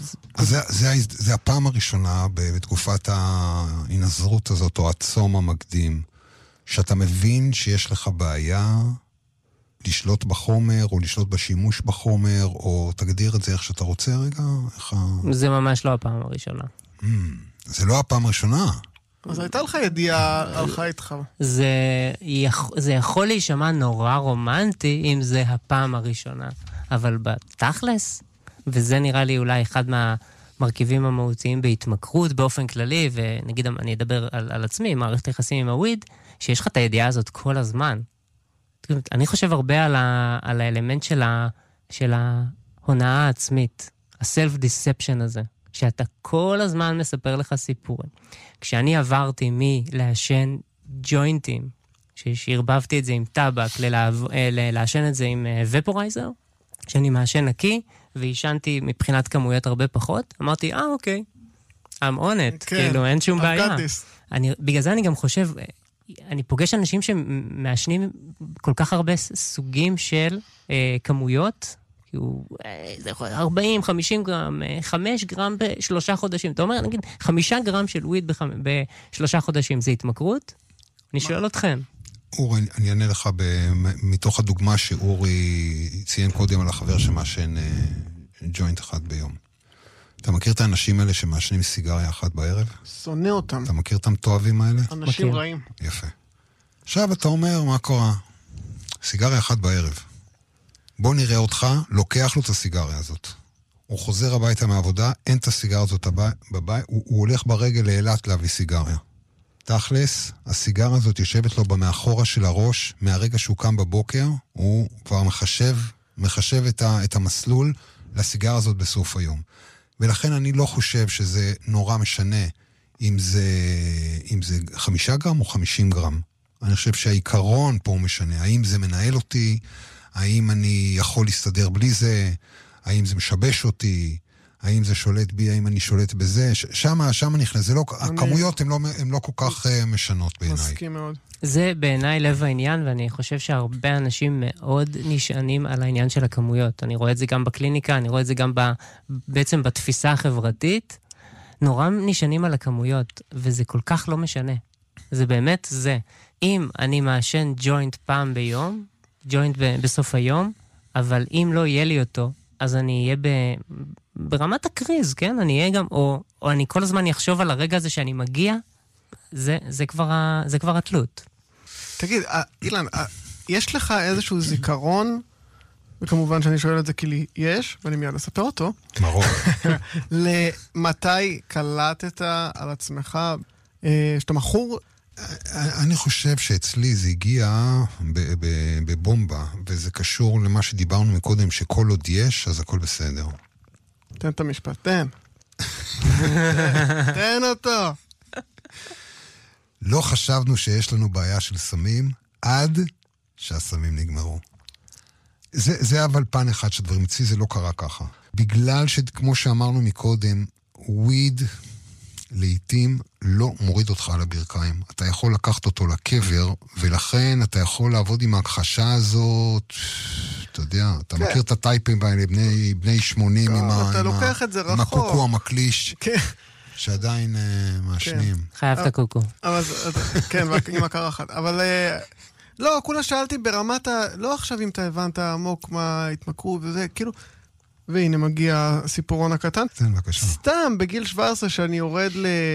אז זה הפעם הראשונה בתקופת ההנזרות הזאת, או הצום המקדים, שאתה מבין שיש לך בעיה לשלוט בחומר, או לשלוט בשימוש בחומר, או תגדיר את זה איך שאתה רוצה רגע? זה ממש לא הפעם הראשונה. זה לא הפעם הראשונה. אז הייתה לך ידיעה הלכה איתך. זה יכול להישמע נורא רומנטי אם זה הפעם הראשונה, אבל בתכלס, וזה נראה לי אולי אחד מהמרכיבים המהותיים בהתמכרות באופן כללי, ונגיד אני אדבר על עצמי, מערכת היחסים עם הוויד, שיש לך את הידיעה הזאת כל הזמן. אני חושב הרבה על האלמנט של ההונאה העצמית, ה-self-deception הזה, שאתה כל הזמן מספר לך סיפורים. כשאני עברתי מלעשן ג'וינטים, שהרבבתי את זה עם טבק, לעשן את זה עם ופורייזר, שאני מעשן נקי, והשנתי מבחינת כמויות הרבה פחות, אמרתי, אוקיי, I'm on it, כאילו, אין שום בעיה. בגלל זה אני גם חושב, אני פוגש אנשים שמעשנים כל כך הרבה סוגים של כמויות, 40, 50 גרם, 5 גרם ב3 חודשים. אתה אומר, נגיד, 5 גרם של וויד ב3 חודשים, זה התמכרות? אני שואל אתכם. אורי, אני אענה לך מתוך הדוגמה שאורי ציין קודם על החבר שמעשן ג'וינט אחד ביום. אתה מכיר את האנשים האלה שמעשנים סיגריה אחת בערב? שונא אותם. אתה מכיר את המתועבים האלה? אנשים רעים. יפה. עכשיו אתה אומר, מה קורה? סיגריה אחת בערב. בוא נראה אותך, לוקח לו את הסיגריה הזאת. הוא חוזר הביתה מהעבודה, אין את הסיגריה הזאת בבית, הוא הולך ברגל לאילת להביא סיגריה. הסיגריה הזאת יושבת לו במאחורה של הראש, מהרגע שהוא קם בבוקר, הוא כבר מחשב את המסלול לסיגריה הזאת בסוף היום. ולכן אני לא חושב שזה נורא משנה אם זה 5 גרם או 50 גרם. אני חושב שהעיקרון פה הוא משנה. האם זה מנהל אותי? האם אני יכול להסתדר בלי זה? האם זה משבש אותי? האם זה שולט בי? האם אני שולט בזה? שם נכנס. הכמויות הן לא כל כך משנות בעיניי. מסכים מאוד. זה בעיניי לב העניין, ואני חושב שהרבה אנשים מאוד נשענים על העניין של הכמויות. אני רואה את זה גם בקליניקה, אני רואה את זה גם בעצם בתפיסה החברתית. נורא נשענים על הכמויות, וזה כל כך לא משנה. זה באמת זה. אם אני מעשן ג'וינט פעם ביום, ג'וינט בסוף היום, אבל אם לא יהיה לי אותו, אז אני אהיה ברמת הקריז, כן? אני אהיה גם, או אני כל הזמן יחשוב על הרגע הזה שאני מגיע, זה כבר התלות. תגיד, אילן, יש לך איזשהו זיכרון, וכמובן שאני שואל את זה כי לי יש, ואני מיד אספר אותו. ברור. למתי קלטת על עצמך שאתה מכור? אני חושב שאצלי זה הגיע בבומבה, וזה קשור למה שדיברנו מקודם, שכל עוד יש, אז הכל בסדר. תן את המשפט, תן. תן אותו. לא חשבנו שיש לנו בעיה של סמים, עד שהסמים נגמרו. זה אבל פן אחד שדברים אצלי זה לא קרה ככה. בגלל שכמו שאמרנו מקודם, וויד לעתים לא מוריד אותך על הברכיים. אתה יכול לקחת אותו לקבר, ולכן אתה יכול לעבוד עם ההכחשה הזאת, אתה יודע, אתה מכיר את הטייפים האלה, בני 80 עם הקוקו המקליש, שעדיין מעשנים. חייב את הקוקו. כן, עם הקרה אחת. אבל לא, כולה שאלתי ברמת לא עכשיו אם אתה הבנת עמוק מה התמכרות וזה, כאילו, והנה מגיע הסיפורון הקטן. סתם בגיל 17 שאני יורד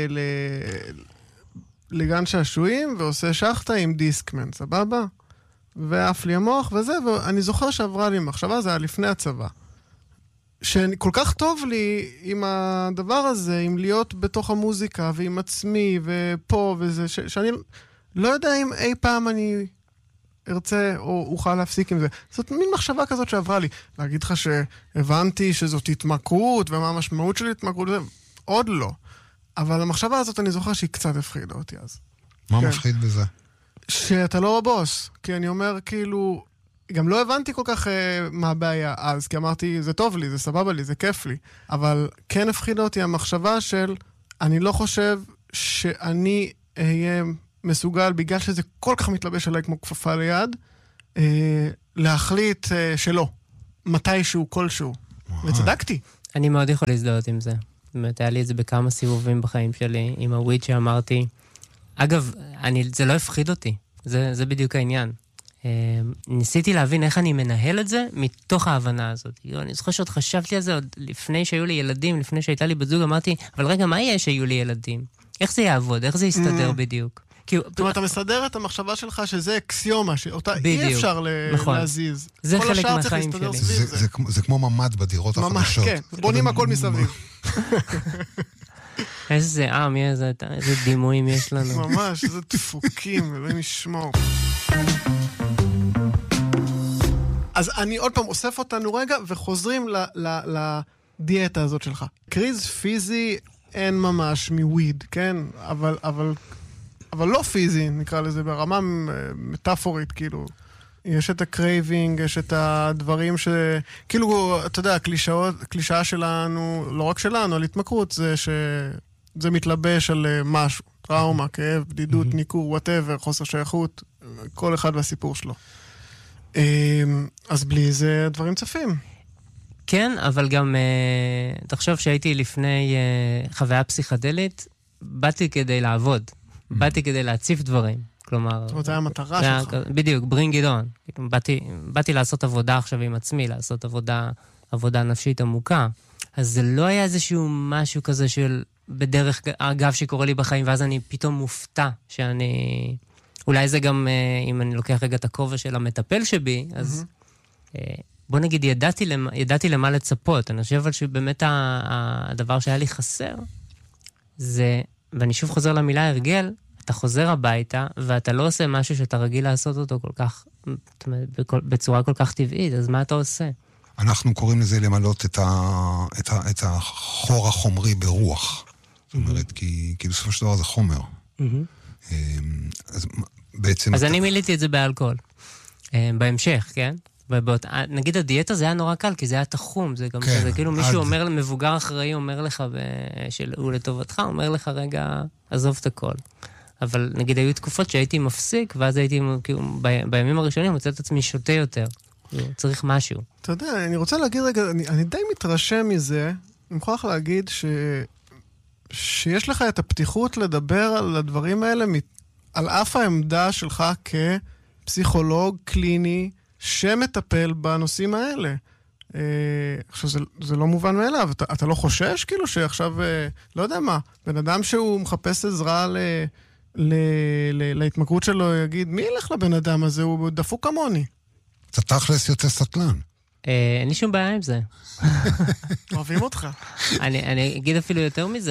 לגן שעשועים ועושה שחטה עם דיסקמן, סבבה? ואף לי המוח וזה, ואני זוכר שעברה לי מחשבה, זה היה לפני הצבא. שכל כך טוב לי עם הדבר הזה, עם להיות בתוך המוזיקה ועם עצמי ופה וזה, שאני לא יודע אם אי פעם אני ארצה או אוכל להפסיק עם זה. זאת מין מחשבה כזאת שעברה לי. להגיד לך שהבנתי שזאת התמכרות ומה המשמעות של התמכרות, עוד לא. אבל המחשבה הזאת אני זוכר שהיא קצת הפחידה אותי אז. מה מפחיד בזה? שאתה לא בוס. כי אני אומר כאילו, גם לא הבנתי כל כך מה הבעיה אז, כי אמרתי זה טוב לי, זה סבבה לי, זה כיף לי. אבל כן הפחידה אותי המחשבה של, אני לא חושב שאני אהיה מסוגל, בגלל שזה כל כך מתלבש עליי כמו כפפה ליד, להחליט שלא. מתישהו, כלשהו. וצדקתי. אני מאוד יכול להזדהות עם זה. זאת אומרת, היה לי את זה בכמה סיבובים בחיים שלי, עם הוויד שאמרתי. אגב, זה לא הפחיד אותי. זה בדיוק העניין. ניסיתי להבין איך אני מנהל את זה מתוך ההבנה הזאת. אני זוכר שעוד חשבתי על זה עוד לפני שהיו לי ילדים, לפני שהייתה לי בת זוג, אמרתי, אבל רגע, מה יהיה שיהיו לי ילדים? איך זה יעבוד? איך זה יסתדר בדיוק? זאת אומרת, אתה מסדר את המחשבה שלך שזה אקסיומה, שאותה אי אפשר להזיז. זה חלק מהחיים שלי. זה כמו ממד בדירות החדשות. ממש, כן. בונים הכל מסביב. איזה עם, איזה דימויים יש לנו. ממש, איזה דפוקים, אלוהים ישמור. אז אני עוד פעם אוסף אותנו רגע, וחוזרים לדיאטה הזאת שלך. קריז פיזי אין ממש מוויד, כן? אבל לא פיזי, נקרא לזה, ברמה מטאפורית, כאילו. יש את הקרייבינג, יש את הדברים ש... כאילו, אתה יודע, הקלישאה שלנו, לא רק שלנו, על התמכרות, זה שזה מתלבש על משהו. טראומה, כאב, בדידות, ניכור, whatever, חוסר שייכות, כל אחד והסיפור שלו. אז בלי זה דברים צפים. כן, אבל גם, תחשוב שהייתי לפני חוויה פסיכדלית, באתי כדי לעבוד. באתי כדי להציף דברים. כלומר... זאת אומרת, זה היה המטרה שלך. בדיוק, bring it on. באתי לעשות עבודה עכשיו עם עצמי, לעשות עבודה נפשית עמוקה. אז זה לא היה איזשהו משהו כזה של בדרך אגב שקורה לי בחיים, ואז אני פתאום מופתע שאני... אולי זה גם, אם אני לוקח רגע את הכובע של המטפל שבי, אז בוא נגיד, ידעתי למה לצפות. אני חושב שבאמת הדבר שהיה לי חסר, זה, ואני שוב חוזר למילה הרגל, אתה חוזר הביתה, ואתה לא עושה משהו שאתה רגיל לעשות אותו כל כך, בצורה כל כך טבעית, אז מה אתה עושה? אנחנו קוראים לזה למלות את החור החומרי ברוח. זאת אומרת, כי בסופו של דבר זה חומר. אז אני מיליתי את זה באלכוהול. בהמשך, כן? נגיד הדיאטה זה היה נורא קל, כי זה היה תחום, זה גם כזה, כאילו מישהו אומר, מבוגר אחראי אומר לך, שהוא לטובתך, אומר לך רגע, עזוב את הכל. אבל נגיד היו תקופות שהייתי מפסיק, ואז הייתי, בימים הראשונים, מוצא את עצמי שותה יותר. צריך משהו. אתה יודע, אני רוצה להגיד רגע, אני די מתרשם מזה, אני מוכרח להגיד שיש לך את הפתיחות לדבר על הדברים האלה, על אף העמדה שלך כפסיכולוג קליני, שמטפל בנושאים האלה. עכשיו, זה לא מובן מאליו. אתה לא חושש, כאילו, שעכשיו, לא יודע מה, בן אדם שהוא מחפש עזרה להתמכרות שלו, יגיד, מי ילך לבן אדם הזה? הוא דפוק כמוני. אתה תכלס יוצא סטלן. אין לי שום בעיה עם זה. אוהבים אותך. אני אגיד אפילו יותר מזה,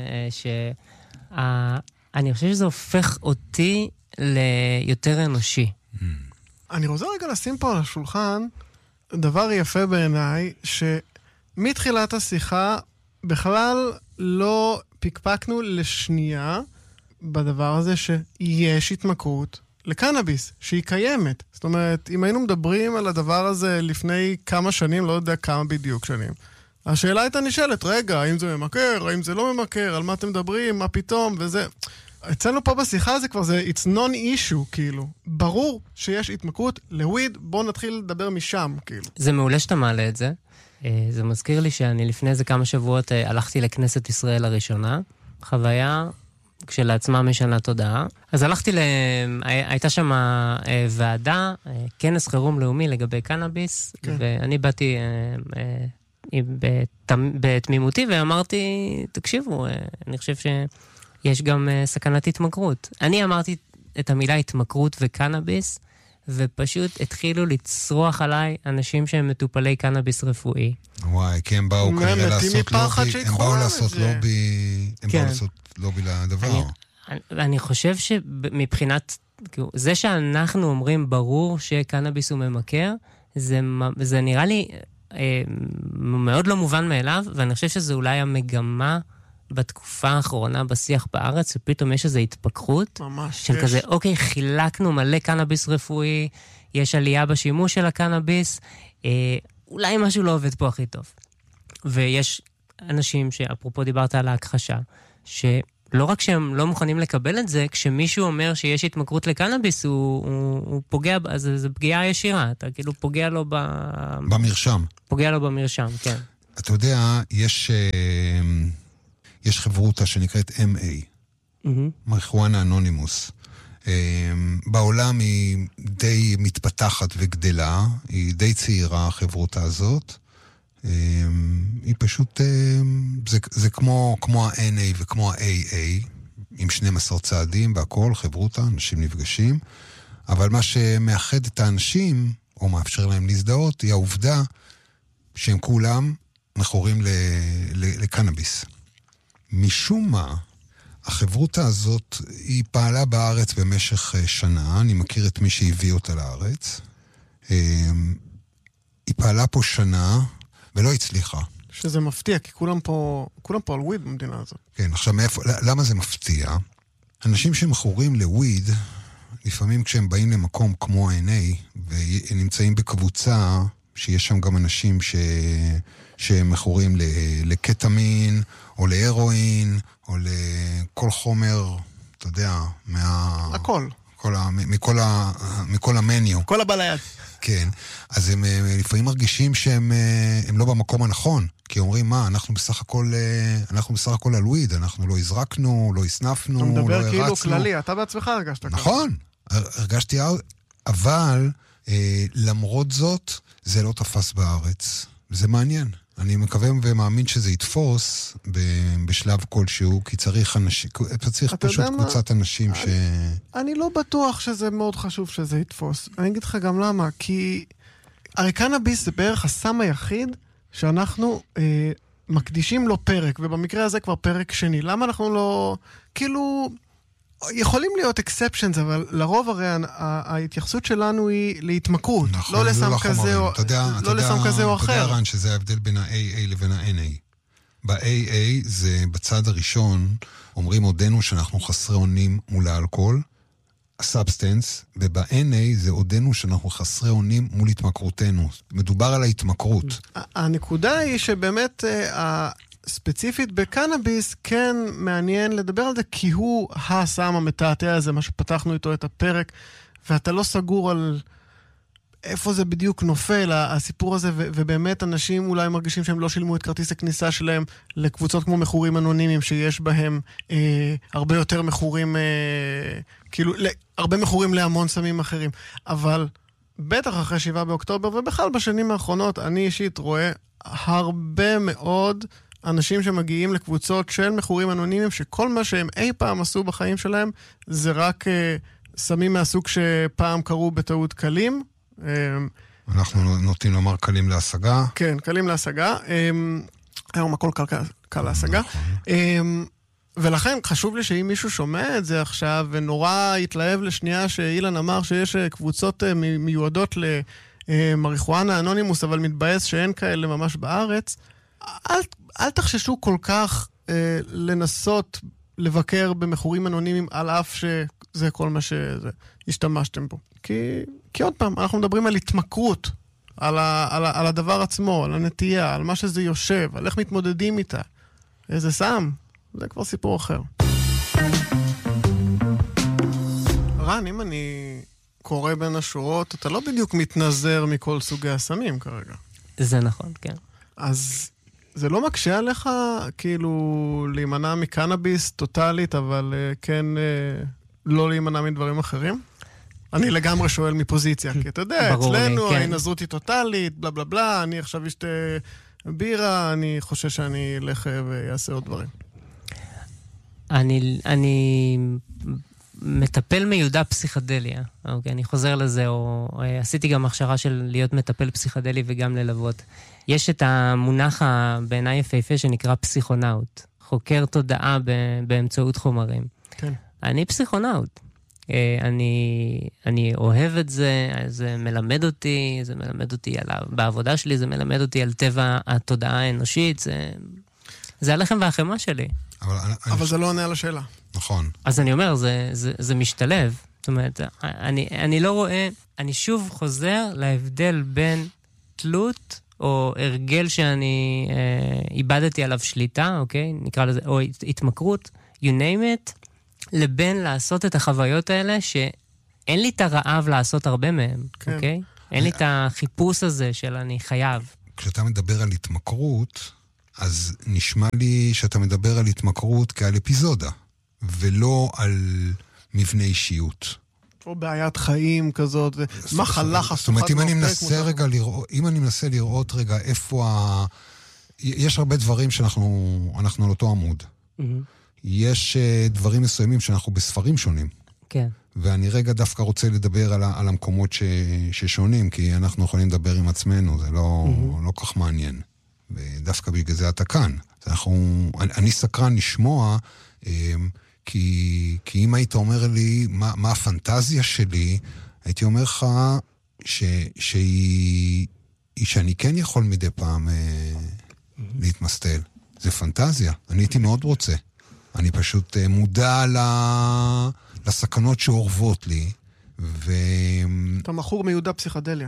שאני חושב שזה הופך אותי ליותר אנושי. אני רוצה רגע לשים פה על השולחן דבר יפה בעיניי, שמתחילת השיחה בכלל לא פקפקנו לשנייה בדבר הזה שיש התמכרות לקנאביס, שהיא קיימת. זאת אומרת, אם היינו מדברים על הדבר הזה לפני כמה שנים, לא יודע כמה בדיוק שנים, השאלה הייתה נשאלת, רגע, האם זה ממכר, האם זה לא ממכר, על מה אתם מדברים, מה פתאום, וזה... אצלנו פה בשיחה זה כבר זה, it's non-issue, כאילו. ברור שיש התמכרות לוויד, בוא נתחיל לדבר משם, כאילו. זה מעולה שאתה מעלה את זה. זה מזכיר לי שאני לפני איזה כמה שבועות הלכתי לכנסת ישראל הראשונה, חוויה כשלעצמה משנה תודעה. אז הלכתי הייתה שם ועדה, כנס חירום לאומי לגבי קנאביס, ואני באתי בתמימותי ואמרתי, תקשיבו, אני חושב יש גם סכנת התמכרות. אני אמרתי את המילה התמכרות וקנאביס, ופשוט התחילו לצרוח עליי אנשים שהם מטופלי קנאביס רפואי. וואי, כי הם באו כנראה לעשות לובי לדבר. אני חושב שמבחינת, זה שאנחנו אומרים ברור שקנאביס הוא ממכר, זה נראה לי מאוד לא מובן מאליו, ואני חושב שזה אולי המגמה בתקופה האחרונה בשיח בארץ, ופתאום יש איזו התפכחות, של כזה, אוקיי, חילקנו מלא קנאביס רפואי, יש עלייה בשימוש של הקנאביס, אולי משהו לא עובד פה הכי טוב. ויש אנשים שאפרופו דיברת על ההכחשה, שלא רק שהם לא מוכנים לקבל את זה, כשמישהו אומר שיש התמכרות לקנאביס, הוא פוגע, אז זה פגיעה ישירה, אתה כאילו פוגע לו במרשם. פוגע לו במרשם, כן. אתה יודע, יש חברותה שנקראת MA, מריחואנה אנונימוס. בעולם היא די מתפתחת וגדלה, היא די צעירה, החברותה הזאת. היא פשוט, זה כמו ה-NA וכמו ה-AA, עם 12 צעדים והכל, חברותה, אנשים נפגשים. אבל מה שמאחד את האנשים, או מאפשר להם להזדהות, היא העובדה שהם כולם מכורים לקנאביס. משום מה, החברותה הזאת, היא פעלה בארץ במשך שנה, אני מכיר את מי שהביא אותה לארץ. היא פעלה פה שנה, ולא הצליחה. שזה מפתיע, כי כולם פה על וויד במדינה הזאת. כן, עכשיו למה זה מפתיע? אנשים שמכורים לוויד, לפעמים כשהם באים למקום כמו ה-NA, ונמצאים בקבוצה, שיש שם גם אנשים שהם מכורים לקטמין, או להרואין, או לכל חומר, אתה יודע, הכל. מכל המניו. כל הבא ליד. כן, אז הם לפעמים מרגישים שהם לא במקום הנכון, כי אומרים, מה, אנחנו בסך הכל על וויד, אנחנו לא הזרקנו, לא הסנפנו, לא הרצנו. אתה מדבר כאילו כללי, אתה בעצמך הרגשת ככה. נכון, הרגשתי, אבל למרות זאת, זה לא תפס בארץ. זה מעניין. אני מקווה ומאמין שזה יתפוס בשלב כלשהו, כי צריך פשוט קבוצת אנשים אני לא בטוח שזה מאוד חשוב שזה יתפוס. אני אגיד לך גם למה, כי הרי קנאביס זה בערך הסם היחיד שאנחנו מקדישים לו פרק, ובמקרה הזה כבר פרק שני. למה אנחנו לא... כאילו... יכולים להיות exceptions, אבל לרוב הרי ההתייחסות שלנו היא להתמכרות, נכון, לא לסם כזה או אחר. אתה יודע, רן, שזה ההבדל בין ה-AA לבין ה-NA. ב-AA זה בצד הראשון, אומרים עודנו שאנחנו חסרי אונים מול האלכוהול, הסאבסטנס, וב-NA זה עודנו שאנחנו חסרי אונים מול התמכרותנו. מדובר על ההתמכרות. הנקודה היא שבאמת... ספציפית בקנאביס כן מעניין לדבר על זה, כי הוא הסם המתעתע הזה, מה שפתחנו איתו את הפרק, ואתה לא סגור על איפה זה בדיוק נופל, הסיפור הזה, ובאמת אנשים אולי מרגישים שהם לא שילמו את כרטיס הכניסה שלהם לקבוצות כמו מכורים אנונימיים, שיש בהם הרבה יותר מכורים, כאילו, הרבה מכורים להמון סמים אחרים. אבל בטח אחרי 7 באוקטובר, ובכלל בשנים האחרונות, אני אישית רואה הרבה מאוד אנשים שמגיעים לקבוצות של מכורים אנונימיים, שכל מה שהם אי פעם עשו בחיים שלהם, זה רק סמים מהסוג שפעם קראו בטעות קלים. אנחנו נוטים לומר קלים להשגה. כן, קלים להשגה. היום הכל קל להשגה. ולכן חשוב לי שאם מישהו שומע את זה עכשיו, ונורא יתלהב לשנייה שאילן אמר שיש קבוצות מיועדות למריחואנה אנונימוס, אבל מתבאס שאין כאלה ממש בארץ, אל תחששו כל כך לנסות לבקר במכורים אנונימיים על אף שזה כל מה שהשתמשתם בו. כי עוד פעם, אנחנו מדברים על התמכרות, על הדבר עצמו, על הנטייה, על מה שזה יושב, על איך מתמודדים איתה. איזה סם, זה כבר סיפור אחר. רן, אם אני קורא בין השורות, אתה לא בדיוק מתנזר מכל סוגי הסמים כרגע. זה נכון, כן. אז זה לא מקשה עליך, כאילו, להימנע מקנאביס טוטלית, אבל כן לא להימנע מדברים אחרים? אני לגמרי שואל מפוזיציה, כי אתה יודע, אצלנו ההנזרות היא טוטלית, בלה בלה בלה, אני עכשיו אשתה בירה, אני חושב שאני אלך ויעשה עוד דברים. אני מטפל מיודע פסיכדליה, אוקיי, אני חוזר לזה, או עשיתי גם הכשרה של להיות מטפל פסיכדלי וגם ללוות. יש את המונח בעיניי יפהפה שנקרא פסיכונאוט, חוקר תודעה באמצעות חומרים. כן. אני פסיכונאוט. אני אוהב את זה, זה מלמד אותי, בעבודה שלי זה מלמד אותי על טבע התודעה האנושית, זה הלחם והחמה שלי. אבל זה לא עונה על השאלה. נכון. אז אני אומר, זה משתלב. זאת אומרת, אני לא רואה, אני שוב חוזר להבדל בין תלות או הרגל שאני איבדתי עליו שליטה, אוקיי? נקרא לזה, או התמכרות, you name it, לבין לעשות את החוויות האלה שאין לי את הרעב לעשות הרבה מהם, אוקיי? אין לי את החיפוש הזה של אני חייב. כשאתה מדבר על התמכרות, אז נשמע לי שאתה מדבר על התמכרות כעל אפיזודה, ולא על מבנה אישיות. או בעיית חיים כזאת, מחלה חשוכה. זאת אומרת, אם אני מנסה לראות רגע איפה יש הרבה דברים שאנחנו על אותו עמוד. יש דברים מסוימים שאנחנו בספרים שונים. כן. ואני רגע דווקא רוצה לדבר על המקומות ששונים, כי אנחנו יכולים לדבר עם עצמנו, זה לא כך מעניין. ודווקא בגלל זה אתה כאן. אני סקרן לשמוע, כי אם היית אומר לי מה הפנטזיה שלי, הייתי אומר לך שאני כן יכול מדי פעם להתמסתל. זה פנטזיה, אני הייתי מאוד רוצה. אני פשוט מודע לסכנות שאורבות לי, אתה מכור מיודע פסיכדליה.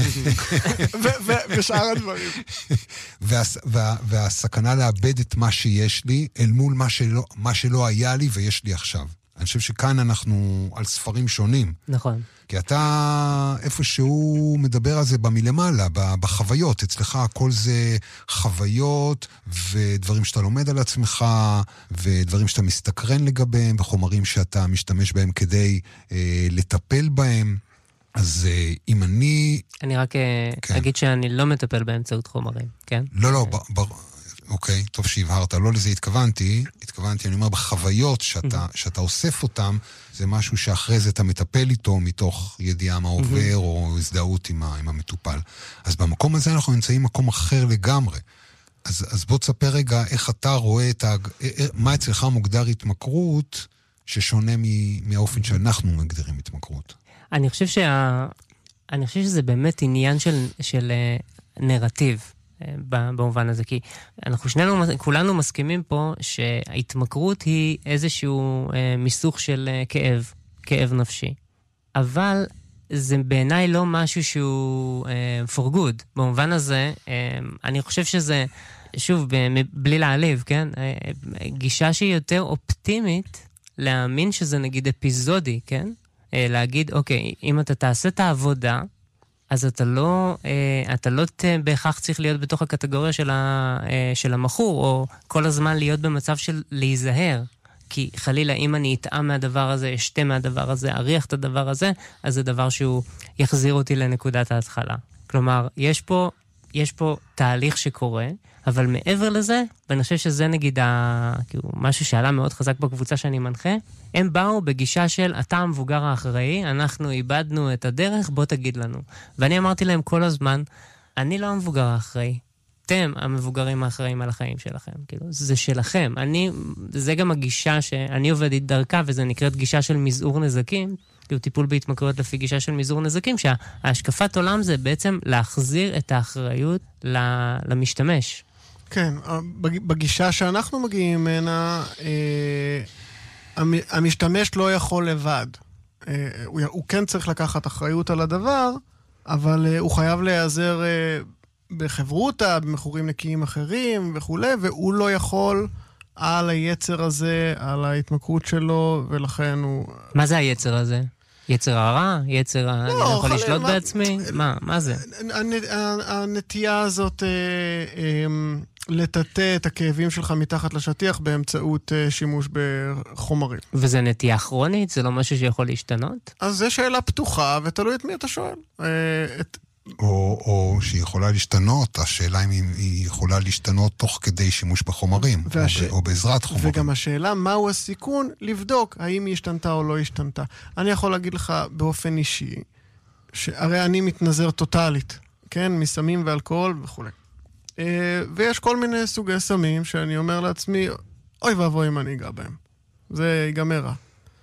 ושאר הדברים. והסכנה לאבד את מה שיש לי, אל מול מה שלא היה לי ויש לי עכשיו. אני חושב שכאן אנחנו על ספרים שונים. נכון. כי אתה איפשהו מדבר על זה במלמעלה, בחוויות. אצלך הכל זה חוויות ודברים שאתה לומד על עצמך, ודברים שאתה מסתקרן לגביהם, וחומרים שאתה משתמש בהם כדי לטפל בהם. אז אם אני רק אגיד שאני לא מטפל באמצעות חומרים, כן? לא, אוקיי, טוב שהבהרת, לא לזה התכוונתי, אני אומר, בחוויות שאתה אוסף אותם, זה משהו שאחרי זה אתה מטפל איתו מתוך ידיעה מה עובר, או הזדהות עם המטופל. אז במקום הזה אנחנו נמצאים מקום אחר לגמרי. אז בוא תספר רגע איך אתה רואה מה אצלך מוגדר התמכרות, ששונה מהאופן שאנחנו מגדירים התמכרות. אני חושב שזה באמת עניין של נרטיב. במובן הזה, כי אנחנו כולנו מסכימים פה שההתמכרות היא איזשהו מיסוך של כאב נפשי. אבל זה בעיניי לא משהו שהוא for good. במובן הזה, אני חושב שזה, שוב, בלי להעליב, כן? גישה שהיא יותר אופטימית, להאמין שזה נגיד אפיזודי, כן? להגיד, אוקיי, אם אתה תעשה את העבודה, אז אתה לא בהכרח צריך להיות בתוך הקטגוריה של המכור, או כל הזמן להיות במצב של להיזהר. כי חלילה, אם אני אטעם מהדבר הזה, אשתה מהדבר הזה, אריח את הדבר הזה, אז זה דבר שהוא יחזיר אותי לנקודת ההתחלה. כלומר, יש פה תהליך שקורה, אבל מעבר לזה, ואני חושב שזה נגיד משהו שעלה מאוד חזק בקבוצה שאני מנחה, הם באו בגישה של אתה המבוגר האחראי, אנחנו איבדנו את הדרך, בוא תגיד לנו. ואני אמרתי להם כל הזמן, אני לא המבוגר האחראי, אתם המבוגרים האחראים על החיים שלכם. כאילו, זה שלכם. זה גם הגישה שאני עובד דרכה, וזה נקראת גישה של מזעור נזקים, כאילו טיפול בהתמכרויות לפי גישה של מזעור נזקים, שההשקפת עולם זה בעצם להחזיר את האחריות למשתמש. כן, בגישה שאנחנו מגיעים ממנה, המשתמש לא יכול לבד. הוא כן צריך לקחת אחריות על הדבר, אבל הוא חייב להיעזר בחברותה, במכורים נקיים אחרים וכו', והוא לא יכול על היצר הזה, על ההתמכרות שלו, ולכן הוא... מה זה היצר הזה? יצר הרע? יצר אני לא יכול לשלוט בעצמי? מה זה? הנטייה הזאת לטאטא את הכאבים שלך מתחת לשטיח באמצעות שימוש בחומרים. וזה נטייה כרונית? זה לא משהו שיכול להשתנות? אז זו שאלה פתוחה, ותלוי את מי אתה שואל. או שהיא יכולה להשתנות, השאלה אם היא יכולה להשתנות תוך כדי שימוש בחומרים, או בעזרת חומרים. וגם השאלה מהו הסיכון לבדוק האם היא השתנתה או לא השתנתה. אני יכול להגיד לך באופן אישי, שהרי אני מתנזר טוטלית, כן? מסמים ואלכוהול וכו'. ויש כל מיני סוגי סמים שאני אומר לעצמי, אוי ואבוי אם אני אגע בהם. זה ייגמר רע.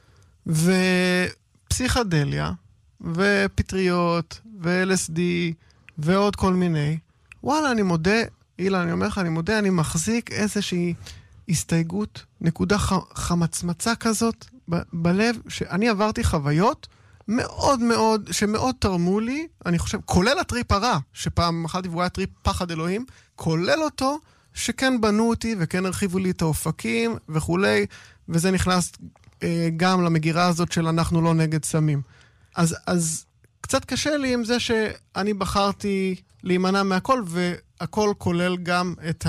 ופסיכדליה, ופטריות, ו-LSD, ועוד כל מיני. וואלה, אני מודה, אילן, אני אומר לך, אני מחזיק איזושהי הסתייגות, נקודה חמצמצה כזאת בלב, שאני עברתי חוויות מאוד מאוד, שמאוד תרמו לי, אני חושב, כולל הטריפ הרע, שפעם אכלתי והוא היה טריפ פחד אלוהים, כולל אותו, שכן בנו אותי וכן הרחיבו לי את האופקים וכולי, וזה נכנס גם למגירה הזאת של אנחנו לא נגד סמים. אז קצת קשה לי עם זה שאני בחרתי להימנע מהכל, והכל כולל גם את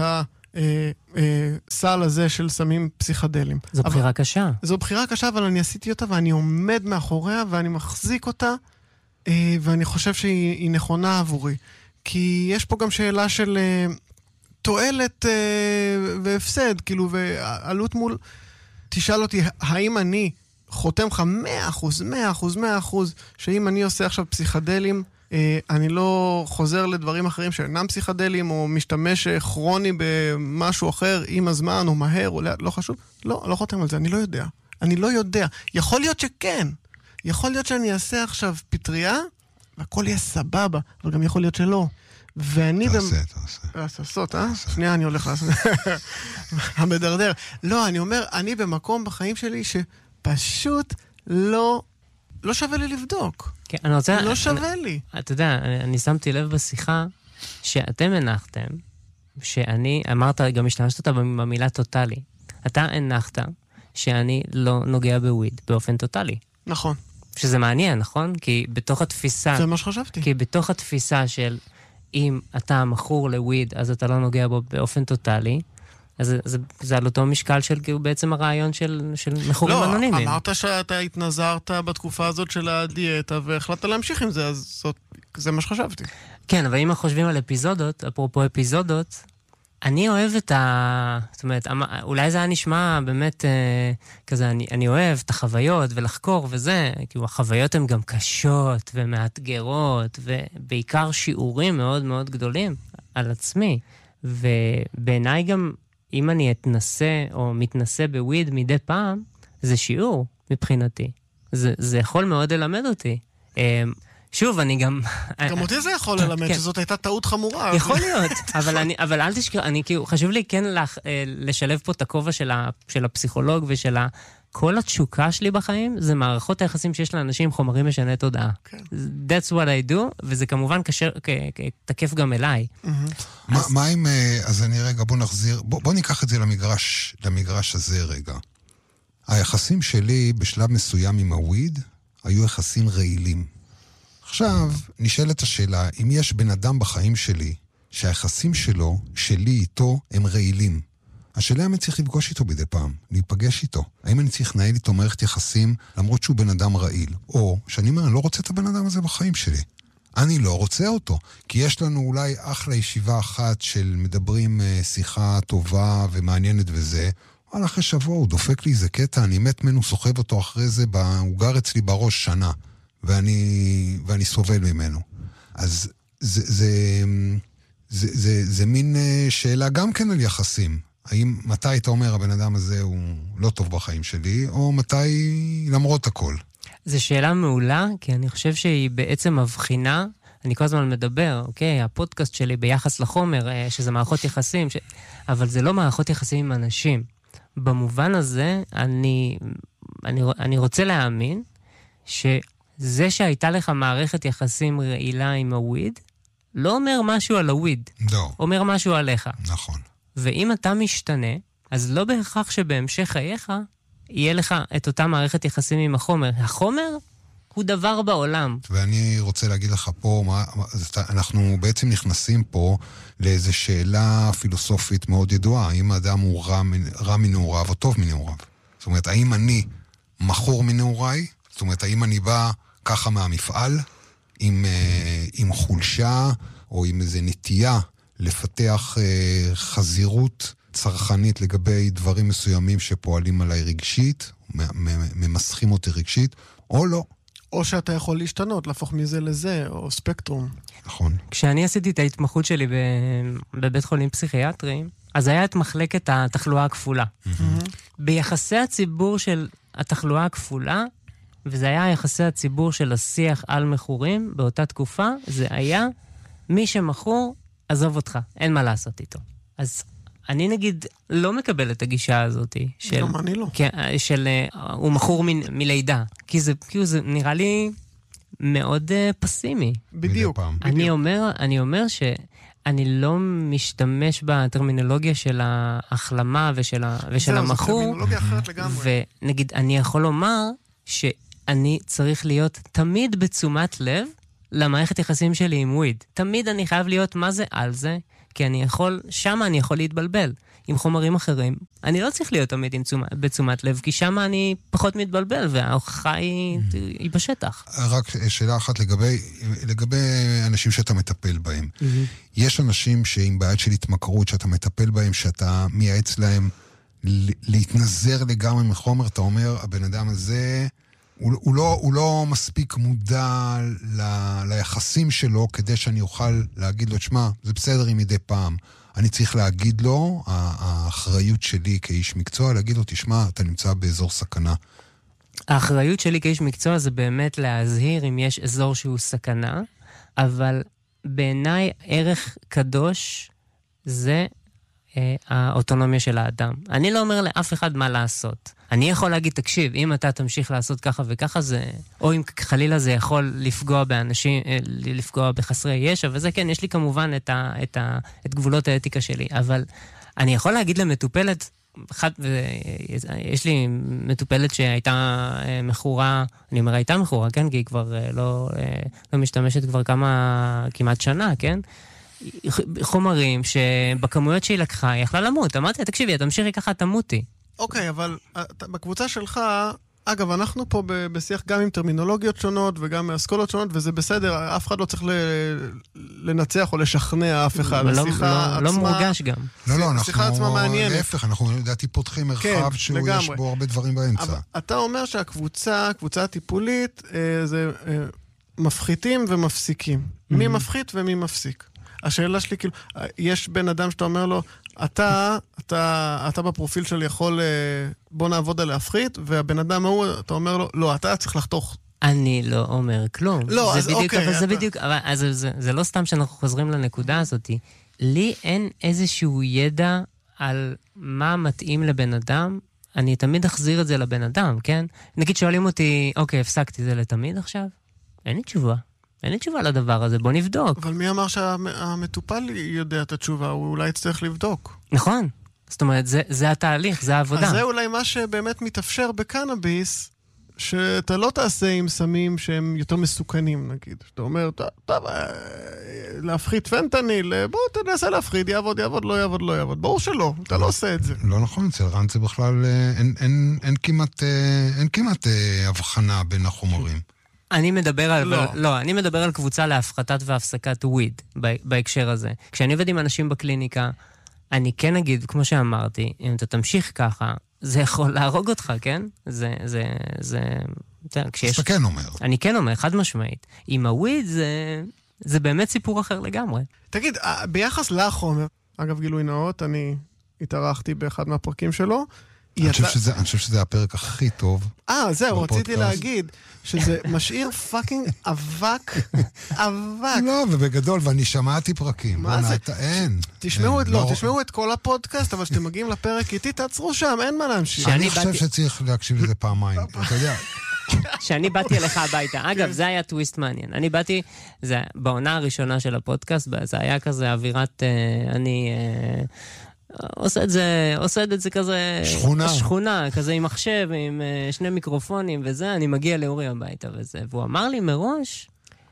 הסל הזה של סמים פסיכדליים. זו בחירה קשה. זו בחירה קשה, אבל אני עשיתי אותה, ואני עומד מאחוריה, ואני מחזיק אותה, ואני חושב שהיא נכונה עבורי. כי יש פה גם שאלה של תועלת והפסד, כאילו, ועלות מול... תשאל אותי, האם אני חותם לך 100%, שאם אני עושה עכשיו פסיכדלים, אני לא חוזר לדברים אחרים שאינם פסיכדלים, או משתמש כרוני במשהו אחר, עם הזמן, או מהר, או לא חשוב? לא חותם על זה, אני לא יודע. יכול להיות שכן. יכול להיות שאני אעשה עכשיו פטריה, והכל יהיה סבבה, אבל גם יכול להיות שלא. ואני... תעשה. לעשות, שנייה, אני הולך לעשות. המדרדר. לא, אני אומר, אני במקום בחיים שלי שפשוט לא שווה לי לבדוק. כן, אני רוצה... לא שווה לי. אתה יודע, אני שמתי לב בשיחה שאתם הנחתם, שאני, אמרת, גם השתמשת אותה במילה טוטלי. אתה הנחת שאני לא נוגע בוויד באופן טוטלי. נכון. שזה מעניין, נכון? כי בתוך התפיסה... זה מה שחשבתי. כי בתוך התפיסה של אם אתה מכור לוויד, אז אתה לא נוגע בו באופן טוטלי, אז זה על אותו משקל של בעצם הרעיון של מכורים אנונימיים. לא, אמרת שאתה התנזרת בתקופה הזאת של הדיאטה, והחלטת להמשיך עם זה, אז זה מה שחשבתי. כן, אבל אם חושבים על אפיזודות, אפרופו אפיזודות, אני אוהב זאת אומרת, אולי זה היה נשמע באמת כזה, אני אוהב את החוויות ולחקור וזה, כאילו החוויות הן גם קשות ומאתגרות, ובעיקר שיעורים מאוד מאוד גדולים על עצמי. ובעיניי גם, אם אני אתנסה או מתנסה בוויד מדי פעם, זה שיעור מבחינתי. זה יכול מאוד ללמד אותי. שוב, אני גם... גם אותי זה יכול ללמד, שזאת הייתה טעות חמורה. יכול להיות, אבל אל תשכח, חשוב לי כן לשלב פה את הכובע של הפסיכולוג ושל כל התשוקה שלי בחיים, זה מערכות היחסים שיש לאנשים חומרים משנה תודעה. That's what I do, וזה כמובן תקף גם אליי. מה אם, אז אני רגע, בוא נחזיר, בוא ניקח את זה למגרש הזה רגע. היחסים שלי בשלב מסוים עם הוויד, היו יחסים רעילים. עכשיו, נשאלת השאלה, אם יש בן אדם בחיים שלי, שהיחסים שלו, שלי איתו, הם רעילים. השאלה אם אני צריך לפגוש איתו בידי פעם, להיפגש איתו. האם אני צריך לנהל איתו מערכת יחסים, למרות שהוא בן אדם רעיל. או שאני אומר, אני לא רוצה את הבן אדם הזה בחיים שלי. אני לא רוצה אותו. כי יש לנו אולי אחלה ישיבה אחת של מדברים שיחה טובה ומעניינת וזה. אבל אחרי שבוע הוא דופק לי איזה קטע, אני מת ממנו, סוחב אותו אחרי זה, הוא גר אצלי בראש שנה. ואני סובל ממנו. אז זה מין שאלה גם כן על יחסים. מתי אתה אומר, הבן אדם הזה הוא לא טוב בחיים שלי, או מתי למרות הכל? זו שאלה מעולה, כי אני חושב שהיא בעצם מבחינה, אני כל הזמן מדבר, אוקיי, הפודקאסט שלי ביחס לחומר, שזה מערכות יחסים, אבל זה לא מערכות יחסים עם אנשים. במובן הזה, אני רוצה להאמין זה שהייתה לך מערכת יחסים רעילה עם הוויד, לא אומר משהו על הוויד. לא. אומר משהו עליך. נכון. ואם אתה משתנה, אז לא בהכרח שבהמשך חייך, יהיה לך את אותה מערכת יחסים עם החומר. החומר הוא דבר בעולם. ואני רוצה להגיד לך פה, אנחנו בעצם נכנסים פה לאיזו שאלה פילוסופית מאוד ידועה. האם האדם הוא רע מנעוריו או טוב מנעוריו? זאת אומרת, האם אני מכור מנעוריי? זאת אומרת, האם אני בא ככה מהמפעל, עם חולשה, או עם איזו נטייה לפתח חזירות צרכנית לגבי דברים מסוימים שפועלים עליי רגשית, ממסכים אותי רגשית, או לא. או שאתה יכול להשתנות, להפוך מזה לזה, או ספקטרום. נכון. כשאני עשיתי את ההתמחות שלי בבית חולים פסיכיאטרי, אז היה את מחלקת התחלואה הכפולה. ביחסי הציבור של התחלואה הכפולה, וזה היה יחסי הציבור של השיח על מכורים, באותה תקופה, זה היה מי שמכור, עזוב אותך, אין מה לעשות איתו. אז אני נגיד לא מקבל את הגישה הזאת, גם אני לא. של הוא מכור מלידה, כי זה נראה לי מאוד פסימי. בדיוק. אני אומר שאני לא משתמש בטרמינולוגיה של ההחלמה ושל המכור, זו טרמינולוגיה אחרת לגמרי. ונגיד, אני יכול לומר שאני צריך להיות תמיד בתשומת לב למערכת יחסים שלי עם וויד. תמיד אני חייב להיות מה זה על זה, כי שם אני יכול להתבלבל עם חומרים אחרים. אני לא צריך להיות תמיד בתשומת לב, כי שם אני פחות מתבלבל, וההוכחה היא בשטח. רק שאלה אחת לגבי אנשים שאתה מטפל בהם. יש אנשים שעם בעיות של התמכרות, שאתה מטפל בהם, שאתה מייעץ להם להתנזר לגמרי מחומר, אתה אומר, הבן אדם הזה, הוא לא מספיק מודע ליחסים שלו, כדי שאני אוכל להגיד לו, תשמע, זה בסדר עם מדי פעם. אני צריך להגיד לו, האחריות שלי כאיש מקצוע, להגיד לו, תשמע, אתה נמצא באזור סכנה. האחריות שלי כאיש מקצוע זה באמת להזהיר אם יש אזור שהוא סכנה, אבל בעיניי ערך קדוש זה האוטונומיה של האדם. אני לא אומר לאף אחד מה לעשות. אני יכול להגיד, תקשיב, אם אתה תמשיך לעשות ככה וככה, או אם חלילה זה יכול לפגוע באנשים, לפגוע בחסרי ישע, וזה כן, יש לי כמובן את גבולות האתיקה שלי, אבל אני יכול להגיד למטופלת, יש לי מטופלת שהייתה מכורה, אני אומר, הייתה מכורה, כן, כי היא כבר לא משתמשת כבר כמעט שנה, כן? חומרים שבכמויות שהיא לקחה, היא יכלה למות. אמרתי, תקשיבי, תמשיכי ככה, תמותי. אוקיי, אבל בקבוצה שלך, אגב, אנחנו פה בשיח גם עם טרמינולוגיות שונות וגם מאסכולות שונות, וזה בסדר, אף אחד לא צריך לנצח או לשכנע אף אחד. לא מורגש גם. לא, אנחנו להפך, אנחנו לדעתי פותחים מרחב שיש בו הרבה דברים באמצע. אתה אומר שהקבוצה, קבוצה טיפולית, זה מפחיתים ומפסיקים. מי מפחית ומי מפסיק? השאלה שלי, כאילו, יש בן אדם שאתה אומר לו, אתה בפרופיל שלי יכול, בוא נעבוד על להפחית, והבן אדם ההוא, אתה אומר לו, לא, אתה צריך לחתוך. אני לא אומר כלום. לא, אז אוקיי. אבל זה בדיוק, אז זה לא סתם שאנחנו חוזרים לנקודה הזאת. לי אין איזשהו ידע על מה מתאים לבן אדם, אני תמיד אחזיר את זה לבן אדם, כן? נגיד שואלים אותי, אוקיי, הפסקתי זה לתמיד עכשיו? אין לי תשובה. אין לי תשובה לדבר הזה, בוא נבדוק. אבל מי אמר שהמטופל יודע את התשובה? הוא אולי יצטרך לבדוק. נכון. זאת אומרת, זה התהליך, זה העבודה. אז זה אולי מה שבאמת מתאפשר בקנאביס, שאתה לא תעשה עם סמים שהם יותר מסוכנים, נגיד. שאתה אומר, טוב, להפחית פנטניל, בוא תנסה להפחית, יעבוד, לא יעבוד. ברור שלא, אתה לא עושה את זה. לא נכון, אצל רן זה בכלל, אין כמעט הבחנה בין החומרים. אני מדבר על קבוצה להפחתת והפסקת וויד בהקשר הזה. כשאני עובד עם אנשים בקליניקה, אני כן אגיד, כמו שאמרתי, אם אתה תמשיך ככה, זה יכול להרוג אותך, כן? אתה כן אומר. אני כן אומר, חד משמעית. עם הוויד זה באמת סיפור אחר לגמרי. תגיד, ביחס לחומר, אגב גילוי נאות, אני התארחתי באחד מהפרקים שלו, אני חושב שזה הפרק הכי טוב. זהו, רציתי להגיד שזה משאיר פאקינג אבק. לא, ובגדול, ואני שמעתי פרקים. מה זה? אין. תשמעו את כל הפודקאסט, אבל שאתם מגיעים לפרק איתי, תעצרו שם, אין מה להמשיך. אני חושב שצריך להקשיב לזה פעמיים. אתה יודע. שאני באתי אליך הביתה. אגב, זה היה טוויסט מעניין. אני באתי, בעונה הראשונה של הפודקאסט, זה היה כזה אווירת, אני עושה את זה כזה שכונה, כזה עם מחשב, עם שני מיקרופונים וזה, אני מגיע לאורי הביתה וזה. והוא אמר לי מראש,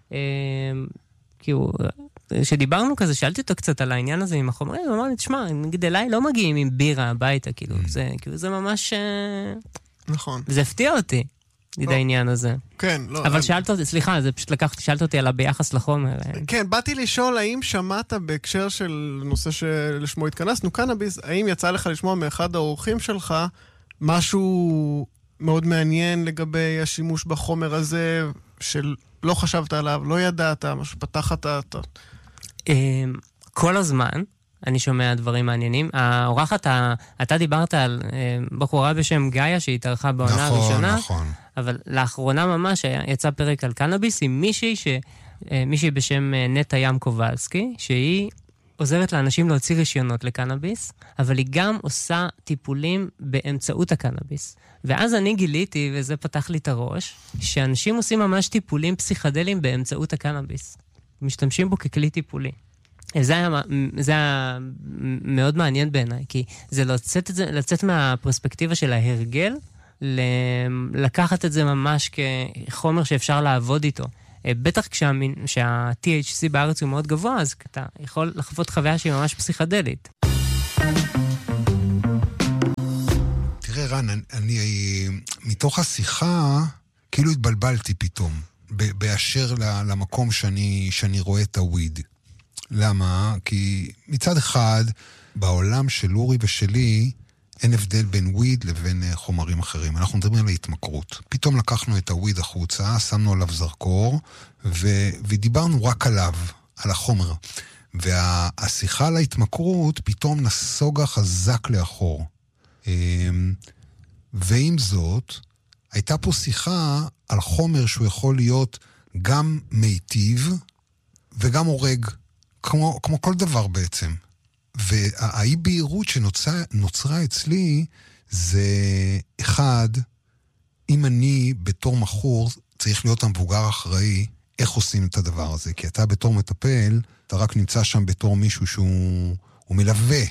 שדיברנו כזה, שאלתי אותו קצת על העניין הזה עם החומרים, הוא אמר לי, תשמע, נגיד אליי לא מגיעים עם בירה הביתה, כאילו, זה ממש נכון. זה הפתיע אותי. העניין הזה. כן, לא. אבל שאלת אותי, סליחה, זה פשוט שאלת אותי עליו ביחס לחומר. כן, באתי לשאול האם שמעת בהקשר של נושא שלשמו התכנסנו, קנאביס, האם יצא לך לשמוע מאחד האורחים שלך משהו מאוד מעניין לגבי השימוש בחומר הזה, שלא חשבת עליו, לא ידעת, משהו פתחת כל הזמן אני שומע דברים מעניינים. האורחת, אתה דיברת על בחורה בשם גאיה שהתארחה בעונה הראשונה. נכון. אבל לאחרונה ממש יצא פרק על קנאביס עם מישהי בשם נטה ים קובלסקי, שהיא עוזרת לאנשים להוציא רישיונות לקנאביס, אבל היא גם עושה טיפולים באמצעות הקנאביס. ואז אני גיליתי, וזה פתח לי את הראש, שאנשים עושים ממש טיפולים פסיכדליים באמצעות הקנאביס. משתמשים בו ככלי טיפולי. זה היה מאוד מעניין בעיניי, כי זה לצאת מהפרספקטיבה של ההרגל, לקחת את זה ממש כחומר שאפשר לעבוד איתו. בטח שה-THC בארץ הוא מאוד גבוה, אז אתה יכול לחוות חוויה שהיא ממש פסיכדלית. תראה, רן, אני מתוך השיחה, כאילו התבלבלתי פתאום, באשר למקום שאני רואה את הוויד. למה? כי מצד אחד, בעולם של אורי ושלי, אין הבדל בין וויד לבין חומרים אחרים. אנחנו מדברים על ההתמכרות. פתאום לקחנו את הוויד החוצה, שמנו עליו זרקור, ודיברנו רק עליו, על החומר. והשיחה על ההתמכרות פתאום נסוגה חזק לאחור. ועם זאת, הייתה פה שיחה על חומר שהוא יכול להיות גם מיטיב וגם הורג, כמו כל דבר בעצם. והאי בהירות שנוצרה אצלי זה אחד, אם אני בתור מכור צריך להיות המבוגר אחראי, איך עושים את הדבר הזה? כי אתה בתור מטפל, אתה רק נמצא שם בתור מישהו שהוא מלווה,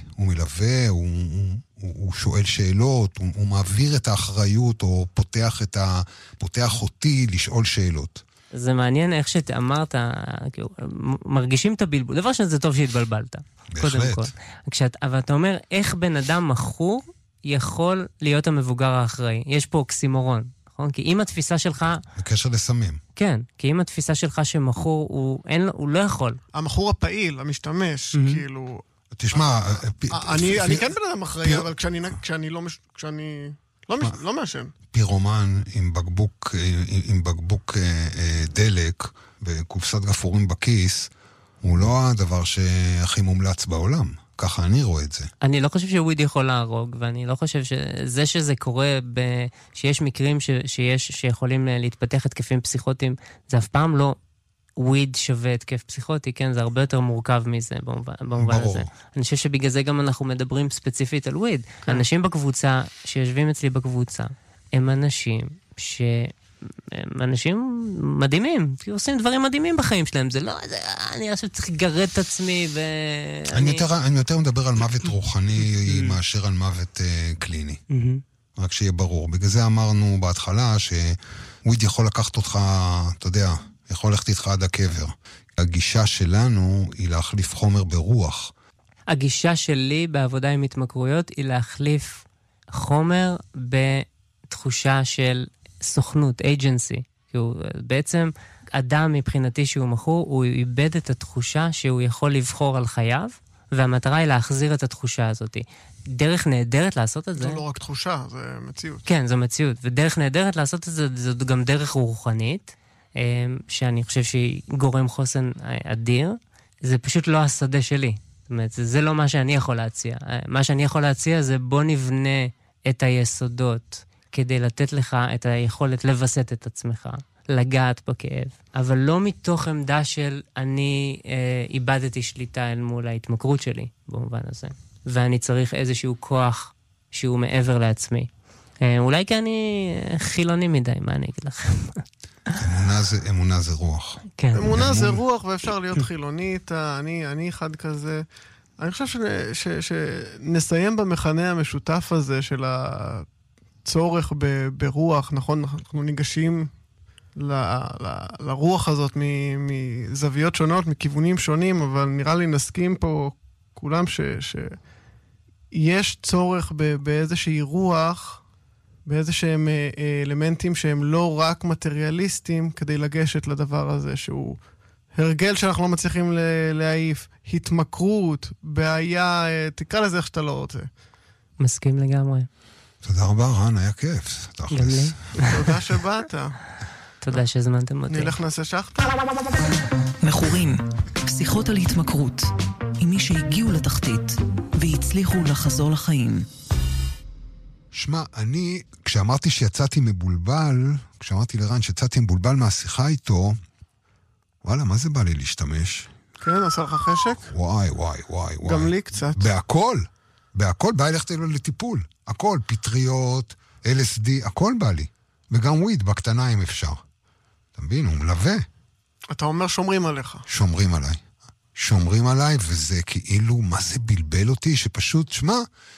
הוא שואל שאלות, הוא מעביר את האחריות, או פותח אותי לשאול שאלות. זה מעניין איך שאמרת, מרגישים את הבלבול. דבר שזה טוב שהתבלבלת. בהחלט. אבל אתה אומר, איך בן אדם מכור יכול להיות המבוגר האחראי? יש פה אוקסימורון, נכון? כי אם התפיסה שלך... בקשר לסמים. כן, כי אם התפיסה שלך שמכור, הוא לא יכול. המכור הפעיל, המשתמש, כאילו... תשמע... אני כן בן אדם אחראי, אבל כשאני לא מעשן. פירומן עם בקבוק דלק וקופסת גפורים בכיס, הוא לא הדבר שהכי מומלץ בעולם. ככה אני רואה את זה. אני לא חושב שוויד יכול להרוג, ואני לא חושב שזה קורה, שיש מקרים שיכולים להתפתח התקפים פסיכוטיים, זה אף פעם לא וויד שווה התקף פסיכוטי, כן? זה הרבה יותר מורכב מזה במובן הזה. אני חושב שבגלל זה גם אנחנו מדברים ספציפית על וויד. אנשים בקבוצה, שיושבים אצלי בקבוצה, הם אנשים מדהימים, כי עושים דברים מדהימים בחיים שלהם. זה לא, אני עכשיו צריך לגרד את עצמי אני יותר מדבר על מוות רוחני מאשר על מוות קליני. רק שיהיה ברור. בגלל זה אמרנו בהתחלה שוויד יכול לקחת אותך, אתה יודע, יכול ללכת איתך עד הקבר. הגישה שלנו היא להחליף חומר ברוח. הגישה שלי בעבודה עם התמכרויות היא להחליף חומר בתחושה של סוכנות, agency. בעצם אדם מבחינתי שהוא מכור, הוא איבד את התחושה שהוא יכול לבחור על חייו, והמטרה היא להחזיר את התחושה הזאת. דרך נהדרת לעשות את זה. זה לא רק תחושה, זה מציאות. כן, זו מציאות. ודרך נהדרת לעשות את זה, זו גם דרך רוחנית, שאני חושב שהיא גורם חוסן אדיר. זה פשוט לא השדה שלי. זאת אומרת, זה לא מה שאני יכול להציע. מה שאני יכול להציע זה בוא נבנה את היסודות, כדי לתת לך את היכולת לבסט את עצמך, לגעת בכאב, אבל לא מתוך עמדה של אני איבדתי שליטה אל מול ההתמכרות שלי, במובן הזה. ואני צריך איזשהו כוח שהוא מעבר לעצמי. אולי כי אני חילוני מדי, מה אני אגיד לכם? אמונה זה רוח. כן. אמונה זה רוח, ואפשר להיות חילונית, אני אחד כזה. אני חושב שנסיים במכנה המשותף הזה של הצורך ברוח, נכון? אנחנו ניגשים לרוח הזאת מזוויות שונות, מכיוונים שונים, אבל נראה לי נסכים פה כולם שיש צורך באיזושהי רוח, באיזשהם אלמנטים שהם לא רק מטריאליסטים, כדי לגשת לדבר הזה, שהוא הרגל שאנחנו לא מצליחים להעיף, התמכרות, בעיה, תקרא לזה איך שאתה לא רוצה. מסכים לגמרי. תודה רבה, רן, היה כיף. גם לי. תודה שבאת. תודה שהזמנתם אותי. נלך נעשה שחטה. מכורים, פסיכות על התמכרות, עם מי שהגיעו לתחתית והצליחו לחזור לחיים. שמע, כשאמרתי שיצאתי מבולבל, כשאמרתי לרן שיצאתי מבולבל מהשיחה איתו, וואלה, מה זה בא לי להשתמש? כן, עשה לך חשק? וואי. גם לי קצת. בהכל בא ללכת אלו לטיפול. הכל, פטריות, LSD, הכל בא לי. וגם וויד, בקטנה אם אפשר. אתה מבין, הוא מלווה. אתה אומר שומרים עליך. שומרים עליי, וזה כאילו, מה זה בלבל אותי? שפשוט, שמה,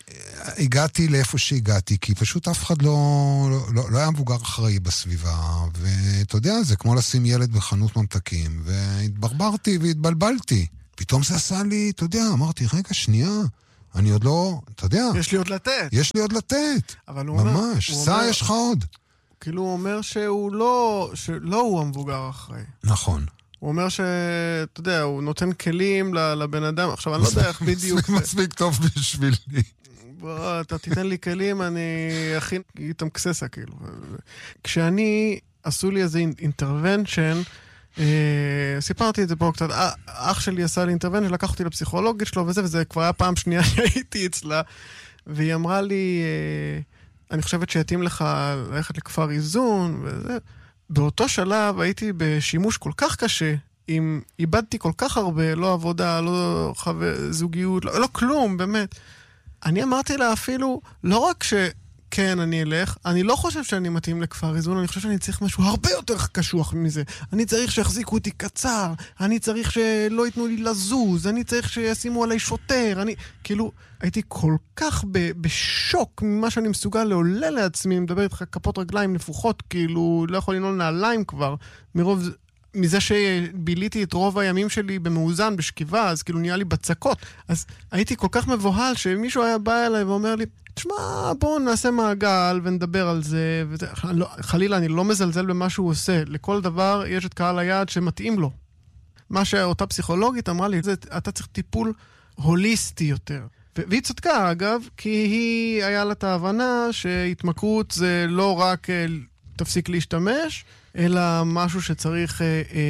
הגעתי לאיפה שהגעתי, כי פשוט אף אחד לא היה מבוגר אחראי בסביבה, ואתה יודע, זה כמו לשים ילד בחנות ממתקים, והתברברתי והתבלבלתי. פתאום זה עשה לי, אתה יודע, אמרתי, רגע, שנייה, אני עוד לא, אתה יודע. יש לי עוד לתת. יש לי עוד לתת. אבל הוא אומר... ממש, יש לך עוד. כאילו הוא אומר שהוא שלא הוא המבוגר האחראי. נכון. הוא אומר אתה יודע, הוא נותן כלים לבן אדם. עכשיו, אני לא יודע איך בדיוק... זה מספיק טוב בשבילי. בוא, אתה תיתן לי כלים, אני אכין איתם קססה, כאילו. כשאני, עשו לי איזה אינטרוונשן, סיפרתי את זה פה קצת, אח שלי עשה לי אינטרוונשן, לקח אותי לפסיכולוגית שלו וזה כבר היה פעם שנייה שהייתי אצלה, והיא אמרה לי, אני חושבת שיתאים לך ללכת לכפר איזון, וזה. באותו שלב הייתי בשימוש כל כך קשה, איבדתי כל כך הרבה, לא עבודה, לא זוגיות, לא כלום, באמת. אני אמרתי לה אפילו, לא רק שכן אני אלך, אני לא חושב שאני מתאים לכפר איזון, אני חושב שאני צריך משהו הרבה יותר קשוח מזה. אני צריך שיחזיקו אותי קצר, אני צריך שלא ייתנו לי לזוז, אני צריך שישימו עליי שוטר, כאילו, הייתי כל כך בשוק ממה שאני מסוגל לעולה לעצמי, מדבר איתך כפות רגליים נפוחות, כאילו, לא יכול לנעול נעליים כבר, מזה שביליתי את רוב הימים שלי במאוזן, בשכיבה, אז כאילו נהיה לי בצקות. אז הייתי כל כך מבוהל שמישהו היה בא אליי ואומר לי, תשמע, בואו נעשה מעגל ונדבר על זה. חלילה, אני לא מזלזל במה שהוא עושה. לכל דבר יש את קהל היעד שמתאים לו. מה שאותה פסיכולוגית אמרה לי, אתה צריך טיפול הוליסטי יותר. והיא צדקה, אגב, כי היא היה לה את ההבנה שהתמכרות זה לא רק תפסיק להשתמש, אלא משהו שצריך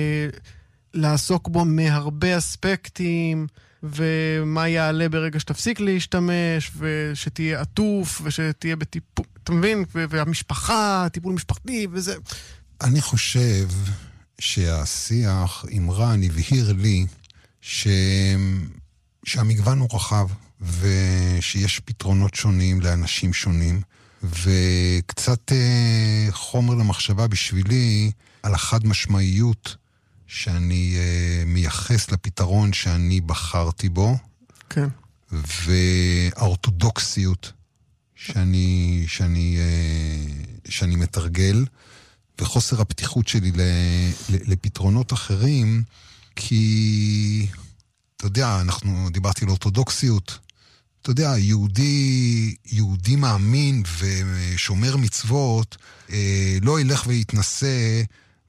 לעסוק בו מהרבה אספקטים, ומה יעלה ברגע שתפסיק להשתמש, ושתהיה עטוף, ושתהיה בטיפול, אתה מבין? והמשפחה, טיפול משפחתי, וזה. אני חושב שהשיח עם רן הבהיר לי שהמגוון הוא רחב, ושיש פתרונות שונים לאנשים שונים, וקצת חומר למחשבה בשבילי על החד משמעיות שאני מייחס לפתרון שאני בחרתי בו, כן. והאורתודוקסיות שאני מתרגל, וחוסר הפתיחות שלי לפתרונות אחרים, כי אתה יודע, דיברתי על אורתודוקסיות, אתה יודע, יהודי מאמין ושומר מצוות, לא ילך ויתנסה,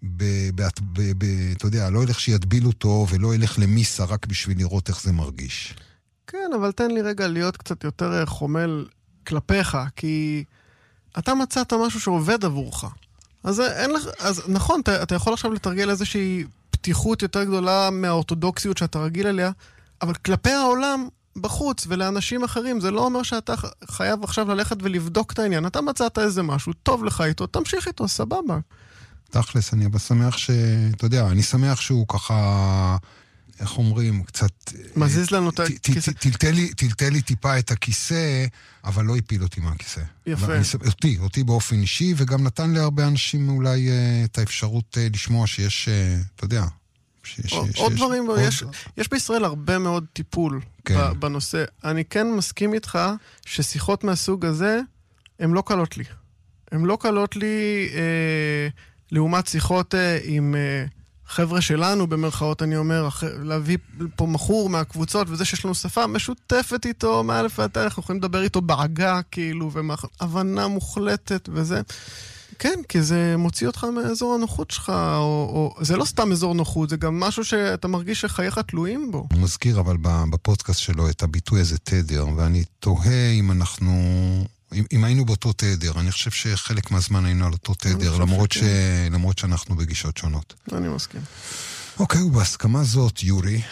אתה יודע, לא ילך שידביל אותו, ולא ילך למיסה רק בשביל לראות איך זה מרגיש. כן, אבל תן לי רגע להיות קצת יותר חומל כלפיך, כי אתה מצאת משהו שעובד עבורך. אז נכון, אתה יכול עכשיו לתרגל איזושהי פתיחות יותר גדולה מהאורתודוקסיות שאתה רגיל אליה, אבל כלפי העולם בחוץ ולאנשים אחרים, זה לא אומר שאתה חייב עכשיו ללכת ולבדוק את העניין. אתה מצאת איזה משהו, טוב לך איתו, תמשיך איתו, סבבה. תכלס, אני שמח אתה יודע, אני שמח שהוא ככה, איך אומרים, קצת... מזיז לנו את הכיסא. תלתה לי טיפה את הכיסא, אבל לא הפיל אותי מהכיסא. יפה. אותי באופן אישי, וגם נתן להרבה אנשים אולי את האפשרות לשמוע שיש, אתה יודע... עוד דברים, יש בישראל הרבה מאוד טיפול בנושא. אני כן מסכים איתך ששיחות מהסוג הזה, הן לא קלות לי. הן לא קלות לי לעומת שיחות עם חבר'ה שלנו, במרכאות אני אומר, להביא פה מחור מהקבוצות, וזה שיש לנו שפה משותפת איתו, מאלף ועד ת', אנחנו יכולים לדבר איתו בעגה, כאילו, והבנה מוחלטת וזה. כן, כי זה מוציא אותך מאזור הנוחות שלך, או זה לא סתם אזור נוחות, זה גם משהו שאתה מרגיש שחייך תלויים בו. הוא מזכיר אבל בפודקאסט שלו את הביטוי הזה תדר, ואני תוהה אם היינו באותו תדר. אני חושב שחלק מהזמן היינו על אותו תדר, למרות שאנחנו בגישות שונות. אני מסכים. אוקיי, ובהסכמה זאת, יורי.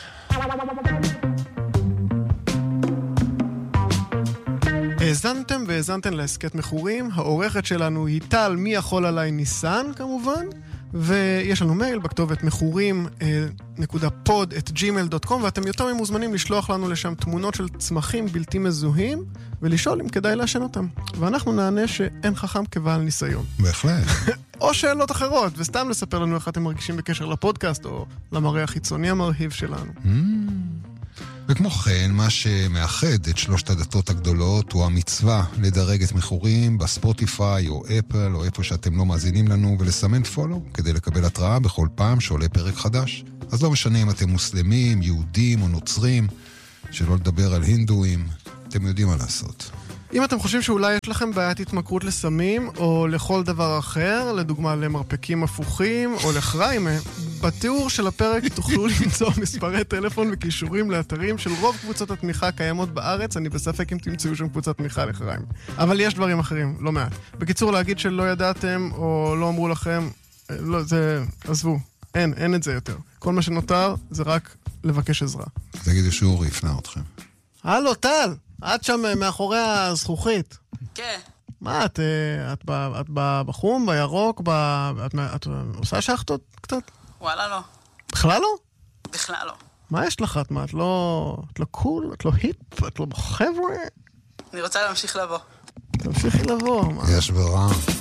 האזנתם והאזנתן להסקט מחורים, העורכת שלנו היא טל מי יכול עליי ניסן כמובן, ויש לנו מייל בכתובת מחורים.pod@gmail.com, ואתם יותר ממוזמנים לשלוח לנו לשם תמונות של צמחים בלתי מזוהים, ולשאול אם כדאי לעשן אותם. ואנחנו נענה שאין חכם כבעל ניסיון. בהחלט. או שאלות אחרות, וסתם לספר לנו איך אתם מרגישים בקשר לפודקאסט, או למראה החיצוני המרהיב שלנו. וכמו כן, מה שמאחד את שלושת הדתות הגדולות הוא המצווה לדרג את מכורים בספוטיפיי או אפל או איפה שאתם לא מאזינים לנו ולסמן פולו כדי לקבל התראה בכל פעם שעולה פרק חדש. אז לא משנה אם אתם מוסלמים, יהודים או נוצרים, שלא לדבר על הינדואים, אתם יודעים מה לעשות. אם אתם חושבים שאולי יש לכם בעיית התמכרות לסמים, או לכל דבר אחר, לדוגמה למרפקים הפוכים, או לחריימה, בתיאור של הפרק תוכלו למצוא מספרי טלפון וקישורים לאתרים של רוב קבוצות התמיכה הקיימות בארץ. אני בספק אם תמצאו שם קבוצת תמיכה לחריימה. אבל יש דברים אחרים, לא מעט. בקיצור, להגיד שלא ידעתם, או לא אמרו לכם, לא, זה, עזבו. אין את זה יותר. כל מה שנותר זה רק לבקש עזרה. תגידו שאורי יפנה אתכם. הלו, טל! את שם מאחורי הזכוכית. כן. מה, את בחום, בירוק, את עושה שחטות קצת? וואלה לא. בכלל לא? בכלל לא. מה יש לך? מה, את לא קול? את לא היפ? את לא חבר'ה? אני רוצה להמשיך לבוא. תמשיכי לבוא. יש ברירה.